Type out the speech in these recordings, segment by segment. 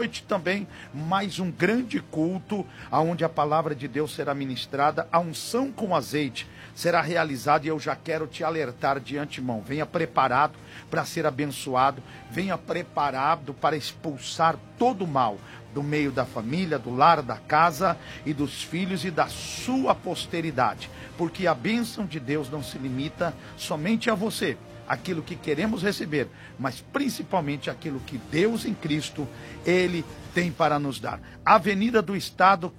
noite também, mais um grande culto, onde a palavra de Deus será ministrada, a unção com azeite será realizada, e eu já quero te alertar de antemão. Venha preparado para ser abençoado, venha preparado para expulsar todo o mal do meio da família, do lar, da casa e dos filhos e da sua posteridade, porque a bênção de Deus não se limita somente a você, aquilo que queremos receber, mas principalmente aquilo que Deus em Cristo, Ele tem para nos dar. Avenida do Estado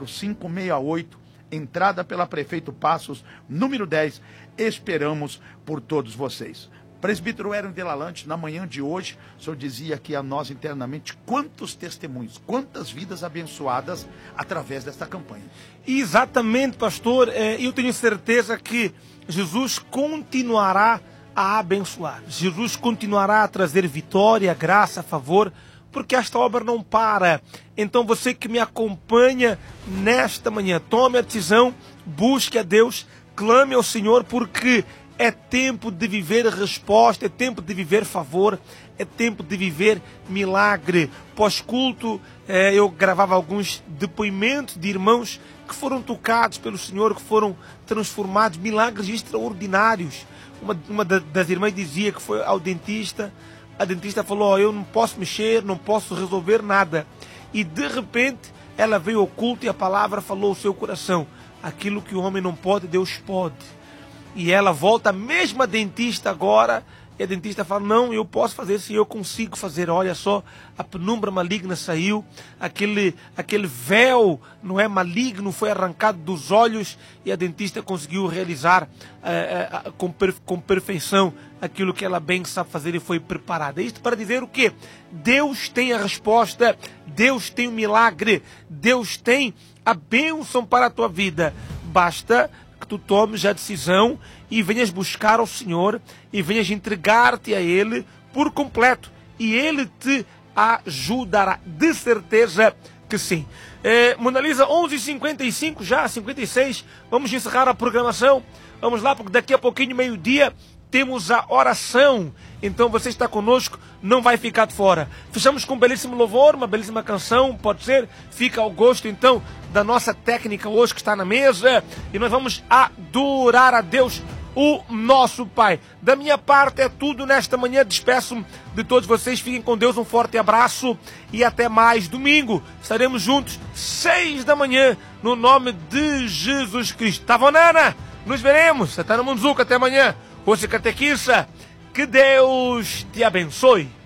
4568, entrada pela Prefeito Passos, número 10, esperamos por todos vocês. Presbítero Hélio de Lalande, na manhã de hoje, o senhor dizia aqui a nós internamente quantos testemunhos, quantas vidas abençoadas através desta campanha. Exatamente, pastor. Eu tenho certeza que Jesus continuará a abençoar. Jesus continuará a trazer vitória, graça, favor, porque esta obra não para. Então você que me acompanha nesta manhã, tome a decisão, busque a Deus, clame ao Senhor, porque é tempo de viver resposta, é tempo de viver favor, é tempo de viver milagre. Pós-culto, eu gravava alguns depoimentos de irmãos que foram tocados pelo Senhor, que foram transformados, milagres extraordinários. Uma das irmãs dizia que foi ao dentista, a dentista falou, eu não posso mexer, não posso resolver nada. E de repente, ela veio ao culto e a palavra falou ao seu coração, aquilo que o homem não pode, Deus pode. E ela volta, a mesma dentista agora, e a dentista fala, não, eu posso fazer isso, eu consigo fazer. Olha só, a penumbra maligna saiu, aquele véu, não é maligno, foi arrancado dos olhos, e a dentista conseguiu realizar com perfeição aquilo que ela bem sabe fazer e foi preparada. Isto para dizer o quê? Deus tem a resposta, Deus tem o milagre, Deus tem a bênção para a tua vida. Basta que tu tomes a decisão e venhas buscar ao Senhor e venhas entregar-te a Ele por completo. E Ele te ajudará, de certeza que sim. Mona Lisa, 11h55 já, 56, vamos encerrar a programação. Vamos lá, porque daqui a pouquinho, meio-dia, temos a oração. Então você está conosco, não vai ficar de fora. Fechamos com um belíssimo louvor, uma belíssima canção, pode ser? Fica ao gosto então da nossa técnica hoje que está na mesa. E nós vamos adorar a Deus, o nosso Pai. Da minha parte é tudo nesta manhã. Despeço-me de todos vocês. Fiquem com Deus, um forte abraço e até mais. Domingo estaremos juntos, 6 da manhã, no nome de Jesus Cristo. Tavanana, nos veremos. Satana Munzuca, até amanhã. Você catequista, que Deus te abençoe.